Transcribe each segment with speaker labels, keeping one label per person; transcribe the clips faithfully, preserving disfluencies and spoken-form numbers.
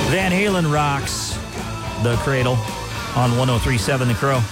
Speaker 1: Van Halen rocks the Cradle on one oh three point seven The Crow.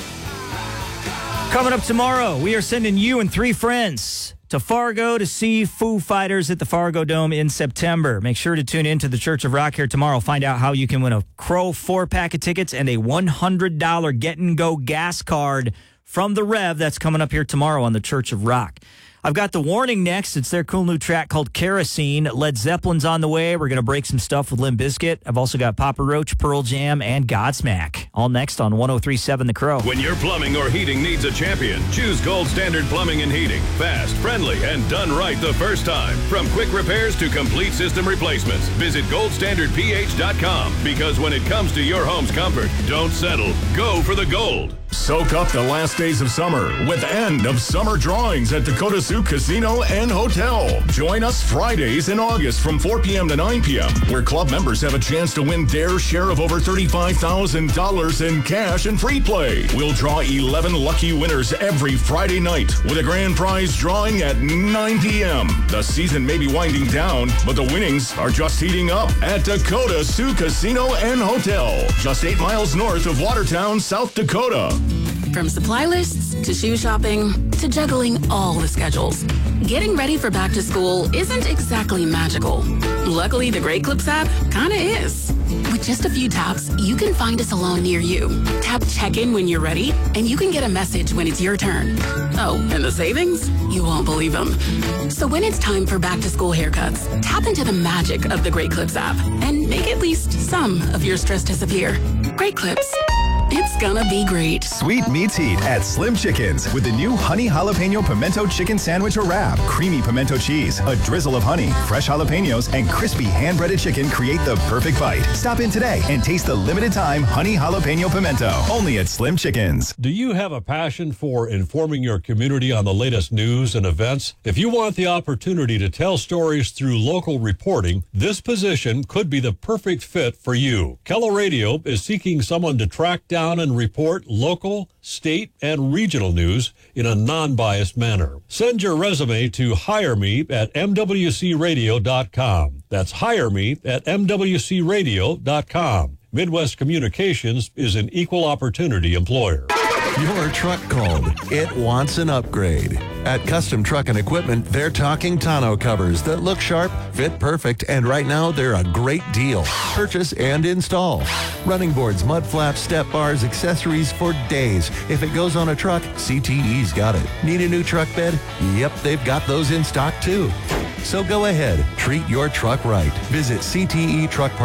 Speaker 1: Coming up tomorrow, we are sending you and three friends to Fargo to see Foo Fighters at the Fargo Dome in September. Make sure to tune in to the Church of Rock here tomorrow. Find out how you can win a Crow four-pack of tickets and a one hundred dollars get-and-go gas card from the Rev. That's coming up here tomorrow on the Church of Rock. I've got The Warning next. It's their cool new track called Kerosene. Led Zeppelin's on the way. We're going to break some stuff with Limp Bizkit. I've also got Papa Roach, Pearl Jam, and Godsmack. All next on one oh three point seven The Crow.
Speaker 2: When your plumbing or heating needs a champion, choose Gold Standard Plumbing and Heating. Fast, friendly, and done right the first time. From quick repairs to complete system replacements, visit gold standard p h dot com. Because when it comes to your home's comfort, don't settle. Go for the gold.
Speaker 3: Soak up the last days of summer with end of summer drawings at Dakota Sioux Casino and Hotel. Join us Fridays in August from four p.m. to nine p.m., where club members have a chance to win their share of over thirty-five thousand dollars in cash and free play. We'll draw eleven lucky winners every Friday night with a grand prize drawing at nine p.m. The season may be winding down, but the winnings are just heating up at Dakota Sioux Casino and Hotel, just eight miles north of Watertown, South Dakota.
Speaker 4: From supply lists to shoe shopping to juggling all the schedules, getting ready for back to school isn't exactly magical. Luckily, the Great Clips app kinda is. With just a few taps, you can find a salon near you. Tap check-in when you're ready, and you can get a message when it's your turn. Oh, and the savings? You won't believe them. So when it's time for back-to-school haircuts, tap into the magic of the Great Clips app and make at least some of your stress disappear. Great Clips. It's gonna be great.
Speaker 5: Sweet meets heat at Slim Chickens with the new honey jalapeno pimento chicken sandwich or wrap. Creamy pimento cheese, a drizzle of honey, fresh jalapenos, and crispy hand-breaded chicken create the perfect bite. Stop in today and taste the limited time honey jalapeno pimento. Only at Slim Chickens.
Speaker 6: Do you have a passion for informing your community on the latest news and events? If you want the opportunity to tell stories through local reporting, this position could be the perfect fit for you. Kello Radio is seeking someone to track down and report local, state, and regional news in a non-biased manner. Send your resume to hire me at m w c radio dot com. That's hire me at m w c radio dot com. Midwest Communications is an equal opportunity employer.
Speaker 7: Your truck called. It wants an upgrade. At Custom Truck and Equipment, they're talking tonneau covers that look sharp, fit perfect, and right now they're a great deal. Purchase and install. Running boards, mud flaps, step bars, accessories for days. If it goes on a truck, C T E's got it. Need a new truck bed? Yep, they've got those in stock too. So go ahead, treat your truck right. Visit C T E Truck